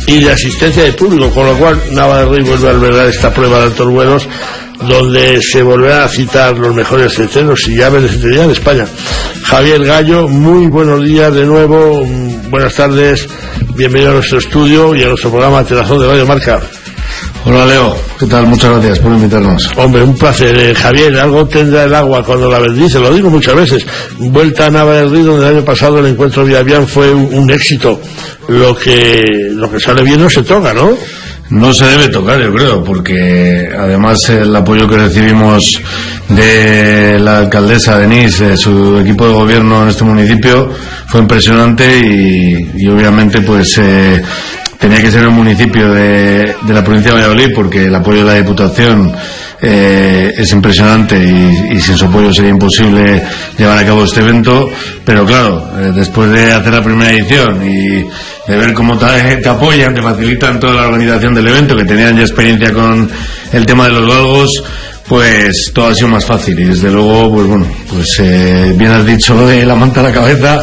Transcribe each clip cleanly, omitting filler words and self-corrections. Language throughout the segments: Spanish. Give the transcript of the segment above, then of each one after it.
y de asistencia de público, con lo cual Nava del Rey vuelve a albergar esta prueba de altos vuelos, donde se volverán a citar los mejores cetreros y aves de cetrería de España. Javier Gallo, muy buenos días de nuevo, buenas tardes, bienvenido a nuestro estudio y a nuestro programa Telazón de Radio Marca. Hola Leo, ¿qué tal? Muchas gracias por invitarnos. Hombre, un placer. Javier, algo tendrá el agua cuando la bendice, lo digo muchas veces. Vuelta a Nava del Rey, donde el año pasado el encuentro Viavian fue un éxito. Lo que sale bien no se toca, ¿no? No se debe tocar, yo creo, porque además el apoyo que recibimos de la alcaldesa Denise, de su equipo de gobierno en este municipio, fue impresionante y obviamente pues tenía que ser un municipio de la provincia de Valladolid, porque el apoyo de la Diputación es impresionante y sin su apoyo sería imposible llevar a cabo este evento. Pero claro, después de hacer la primera edición y de ver cómo te apoyan, te facilitan toda la organización del evento, que tenían ya experiencia con el tema de los galgos, pues todo ha sido más fácil. Y desde luego, pues bueno, bien has dicho lo de la manta a la cabeza,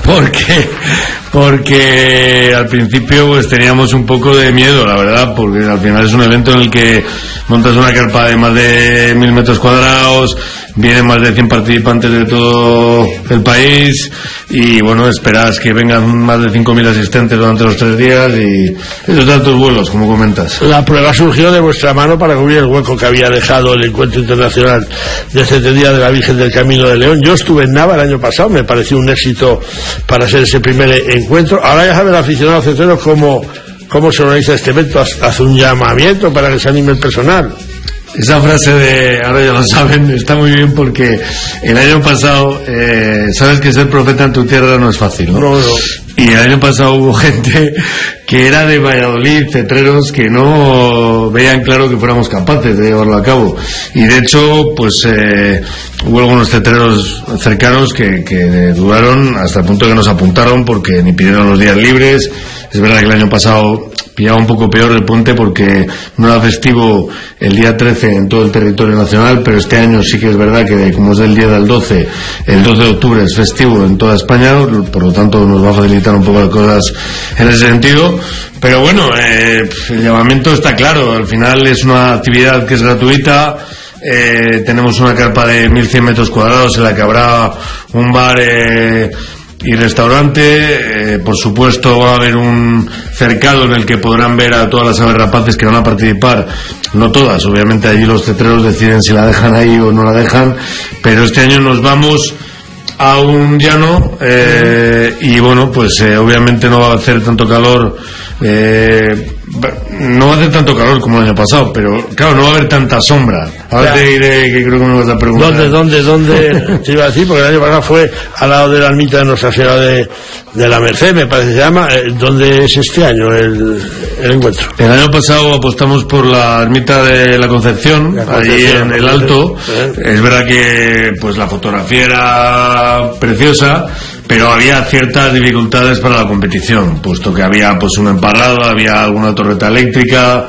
porque al principio pues teníamos un poco de miedo, la verdad, porque al final es un evento en el que montas una carpa de más de 1000 metros cuadrados, vienen más de 100 participantes de todo el país y bueno, esperas que vengan más de 5000 asistentes durante los 3 días y esos tantos vuelos, como comentas. La prueba surgió de vuestra mano para cubrir el hueco que había dejado el Encuentro Internacional de Cetrería de la Virgen del Camino de León. Yo estuve en Nava el año pasado, me pareció un éxito para ser ese primer encuentro. Ahora ya sabe el aficionado cetrero cómo se organiza este evento, hace un llamamiento para que se anime el personal. Esa frase de ahora ya lo saben está muy bien, porque el año pasado sabes que ser profeta en tu tierra no es fácil, ¿no? No. Y el año pasado hubo gente que era de Valladolid, cetreros, que no veían claro que fuéramos capaces de llevarlo a cabo. Y de hecho, pues hubo algunos cetreros cercanos que dudaron hasta el punto que nos apuntaron porque ni pidieron los días libres. Es verdad que el año pasado pillaba un poco peor el puente porque no era festivo el día 13 en todo el territorio nacional, pero este año sí que es verdad que como es del 10 al 12, el 2 de octubre es festivo en toda España, por lo tanto nos va a facilitar un poco las cosas en ese sentido. Pero bueno, el llamamiento está claro, al final es una actividad que es gratuita. Tenemos una carpa de 1100 metros cuadrados en la que habrá un bar y restaurante, por supuesto va a haber un cercado en el que podrán ver a todas las aves rapaces que van a participar, no todas, obviamente allí los cetreros deciden si la dejan ahí o no la dejan, pero este año nos vamos a un llano y bueno, pues obviamente no va a hacer tanto calor, no va a hacer tanto calor como el año pasado, pero claro, no va a haber tanta sombra. Ahora te diré que creo que me vas a preguntar. ¿Dónde te iba a decir? Porque el año pasado fue al lado de la ermita de Nuestra Señora de la Merced, me parece que se llama. ¿Dónde es este año el encuentro? El año pasado apostamos por la ermita de la Concepción, ahí en el Alto. Es verdad que pues la fotografía era preciosa, pero había ciertas dificultades para la competición, puesto que había pues un emparrado, había alguna torreta eléctrica,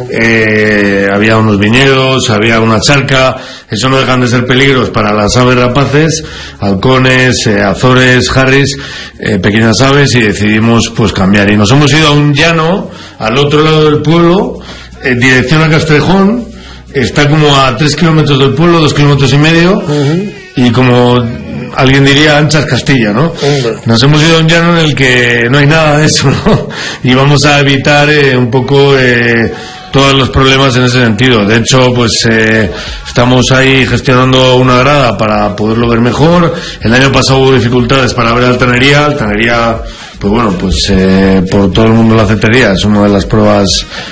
había unos viñedos, había una charca. Eso no dejan de ser peligros para las aves rapaces, halcones, azores, jarris, pequeñas aves, y decidimos pues cambiar y nos hemos ido a un llano al otro lado del pueblo, en dirección a Castrejón. Está como a 3 kilómetros del pueblo, 2,5 kilómetros, y como alguien diría, anchas Castilla, ¿no? Nos hemos ido a un llano en el que no hay nada de eso, ¿no? Y vamos a evitar un poco todos los problemas en ese sentido. De hecho, pues estamos ahí gestionando una grada para poderlo ver mejor. El año pasado hubo dificultades para ver Altanería. Altanería, pues bueno, pues por todo el mundo la cetrería es una de las pruebas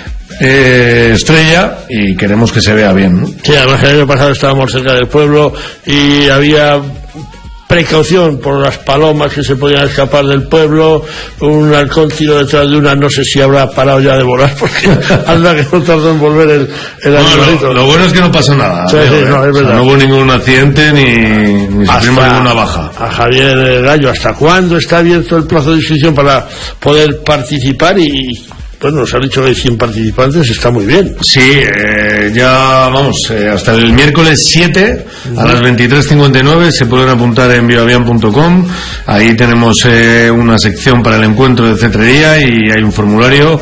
estrella y queremos que se vea bien, ¿no? Sí, además el año pasado estábamos cerca del pueblo y había precaución por las palomas que se podían escapar del pueblo, un halcón tiro detrás de una, no sé si habrá parado ya de volar porque anda que no tardó en volver el animalito. Lo bueno es que no pasó nada, sí, sí, no, es verdad. No hubo ningún accidente ni sufrimos ninguna baja. A Javier Gallo, ¿hasta cuándo está abierto el plazo de inscripción para poder participar? Y bueno, nos ha dicho que hay 100 participantes, está muy bien. Sí, ya vamos, hasta el miércoles 7 a las 23:59 se pueden apuntar en viavian.com. Ahí tenemos una sección para el encuentro de cetrería y hay un formulario